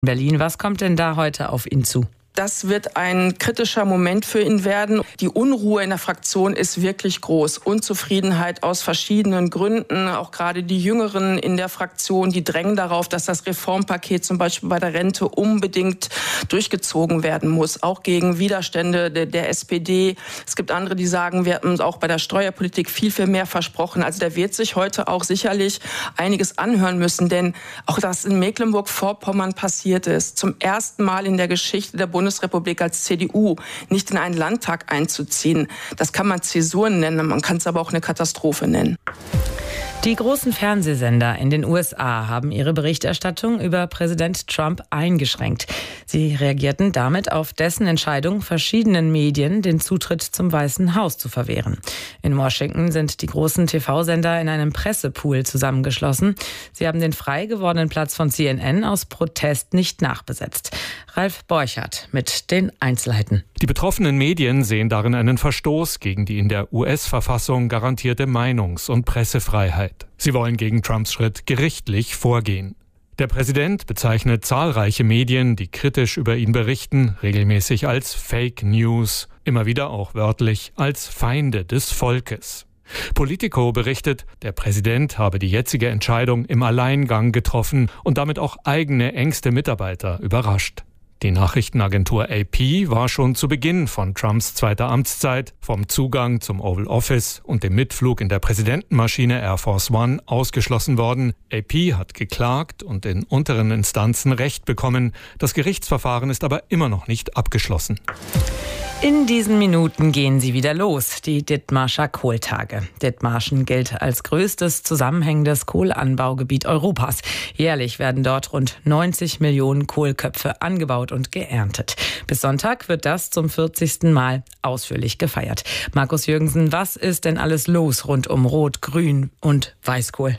Berlin, was kommt denn da heute auf ihn zu? Das wird ein kritischer Moment für ihn werden. Die Unruhe in der Fraktion ist wirklich groß. Unzufriedenheit aus verschiedenen Gründen. Auch gerade die Jüngeren in der Fraktion, die drängen darauf, dass das Reformpaket zum Beispiel bei der Rente unbedingt durchgezogen werden muss. Auch gegen Widerstände der SPD. Es gibt andere, die sagen, wir haben uns auch bei der Steuerpolitik viel, viel mehr versprochen. Also der wird sich heute auch sicherlich einiges anhören müssen. Denn auch das in Mecklenburg-Vorpommern passiert ist. Zum ersten Mal in der Geschichte der Bundesrepublik als CDU nicht in einen Landtag einzuziehen. Das kann man Zäsuren nennen, man kann es aber auch eine Katastrophe nennen. Die großen Fernsehsender in den USA haben ihre Berichterstattung über Präsident Trump eingeschränkt. Sie reagierten damit auf dessen Entscheidung, verschiedenen Medien den Zutritt zum Weißen Haus zu verwehren. In Washington sind die großen TV-Sender in einem Pressepool zusammengeschlossen. Sie haben den frei gewordenen Platz von CNN aus Protest nicht nachbesetzt. Ralf Borchardt mit den Einzelheiten. Die betroffenen Medien sehen darin einen Verstoß gegen die in der US-Verfassung garantierte Meinungs- und Pressefreiheit. Sie wollen gegen Trumps Schritt gerichtlich vorgehen. Der Präsident bezeichnet zahlreiche Medien, die kritisch über ihn berichten, regelmäßig als Fake News, immer wieder auch wörtlich als Feinde des Volkes. Politico berichtet, der Präsident habe die jetzige Entscheidung im Alleingang getroffen und damit auch eigene engste Mitarbeiter überrascht. Die Nachrichtenagentur AP war schon zu Beginn von Trumps zweiter Amtszeit vom Zugang zum Oval Office und dem Mitflug in der Präsidentenmaschine Air Force One ausgeschlossen worden. AP hat geklagt und in unteren Instanzen Recht bekommen. Das Gerichtsverfahren ist aber immer noch nicht abgeschlossen. In diesen Minuten gehen sie wieder los, die Dithmarscher Kohltage. Dithmarschen gilt als größtes zusammenhängendes Kohlanbaugebiet Europas. Jährlich werden dort rund 90 Millionen Kohlköpfe angebaut und geerntet. Bis Sonntag wird das zum 40. Mal ausführlich gefeiert. Markus Jürgensen, was ist denn alles los rund um Rot, Grün und Weißkohl?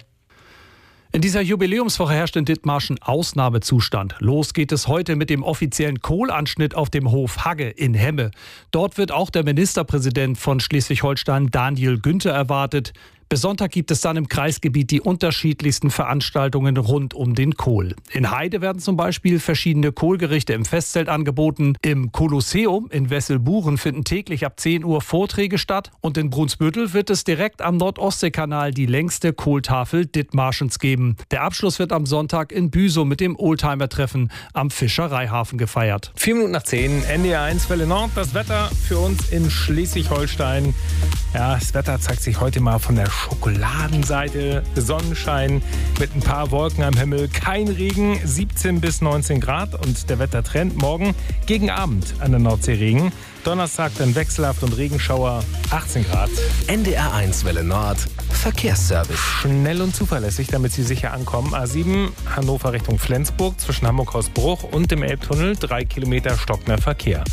In dieser Jubiläumswoche herrscht in Dithmarschen Ausnahmezustand. Los geht es heute mit dem offiziellen Kohlanschnitt auf dem Hof Hagge in Hemme. Dort wird auch der Ministerpräsident von Schleswig-Holstein, Daniel Günther, erwartet. Bis Sonntag gibt es dann im Kreisgebiet die unterschiedlichsten Veranstaltungen rund um den Kohl. In Heide werden zum Beispiel verschiedene Kohlgerichte im Festzelt angeboten. Im Kolosseum in Wesselburen finden täglich ab 10 Uhr Vorträge statt. Und in Brunsbüttel wird es direkt am Nordostseekanal die längste Kohltafel Dithmarschens geben. Der Abschluss wird am Sonntag in Büsow mit dem Oldtimer-Treffen am Fischereihafen gefeiert. 4 Minuten nach 10, NDR 1 Welle Nord. Das Wetter für uns in Schleswig-Holstein. Ja, das Wetter zeigt sich heute mal von der Schokoladenseite. Sonnenschein mit ein paar Wolken am Himmel. Kein Regen, 17 bis 19 Grad. Und der Wettertrend morgen gegen Abend an der Nordsee Regen. Donnerstag dann wechselhaft und Regenschauer, 18 Grad. NDR 1 Welle Nord, Verkehrsservice. Schnell und zuverlässig, damit Sie sicher ankommen. A7 Hannover Richtung Flensburg zwischen Hamburg-Hausbruch und dem Elbtunnel 3 Kilometer stockender Verkehr.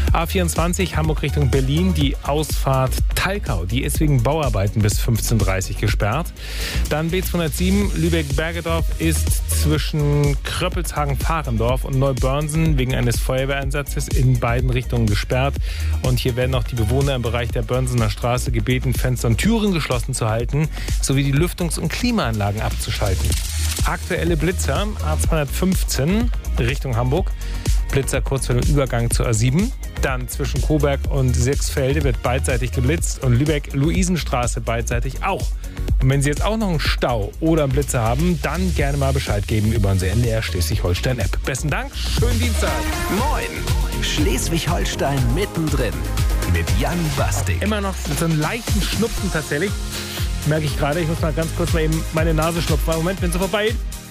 A24 Hamburg Richtung Berlin, die Ausfahrt Talkau, die ist wegen Bauarbeiten bis 15:30 Uhr gesperrt. Dann B207 Lübeck-Bergedorf ist zwischen Kröppelshagen-Fahrendorf und Neubörnsen wegen eines Feuerwehreinsatzes in beiden Richtungen gesperrt. Und hier werden auch die Bewohner im Bereich der Börnsener Straße gebeten, Fenster und Türen geschlossen zu halten, sowie die Lüftungs- und Klimaanlagen abzuschalten. Aktuelle Blitzer, A215 Richtung Hamburg. Blitzer kurz vor dem Übergang zur A7. Dann zwischen Coburg und Sechsfelde wird beidseitig geblitzt und Lübeck-Luisenstraße beidseitig auch. Und wenn Sie jetzt auch noch einen Stau oder einen Blitzer haben, dann gerne mal Bescheid geben über unsere NDR Schleswig-Holstein-App. Besten Dank, schönen Dienstag. Moin, Schleswig-Holstein mittendrin mit Jan Bastik. Immer noch so einen leichten Schnupfen tatsächlich. Merke ich gerade, ich muss mal ganz kurz mal eben meine Nase schnupfen. Moment, bin so vorbei.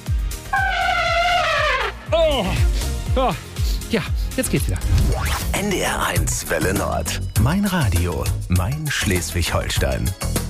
Oh. Oh. Ja, jetzt geht's wieder. NDR 1 Welle Nord. Mein Radio, mein Schleswig-Holstein.